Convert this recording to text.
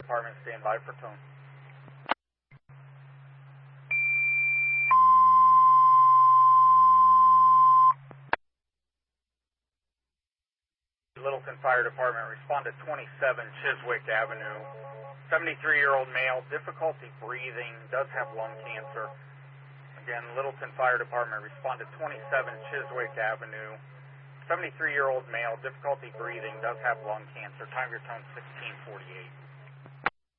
Department, stand by for tone. Littleton Fire Department, respond to 27 Chiswick Avenue. 73-year-old male, difficulty breathing, does have lung cancer. Again, Littleton Fire Department, respond to 27 Chiswick Avenue. 73-year-old male, difficulty breathing, does have lung cancer. Time of your tone 1648.